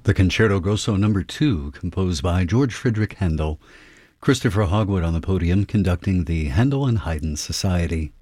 The Concerto Grosso No. 2, composed by George Friedrich Handel. Christopher Hogwood on the podium conducting the Handel and Haydn Society.